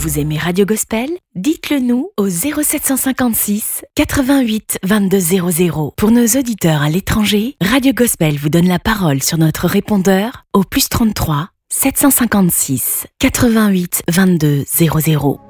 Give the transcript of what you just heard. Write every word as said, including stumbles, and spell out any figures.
Vous aimez Radio Gospel? Dites-le nous au zéro sept cent cinquante-six quatre-vingt-huit vingt-deux zéro zéro. Pour nos auditeurs à l'étranger, Radio Gospel vous donne la parole sur notre répondeur au plus trente-trois sept cent cinquante-six quatre-vingt-huit vingt-deux zéro zéro.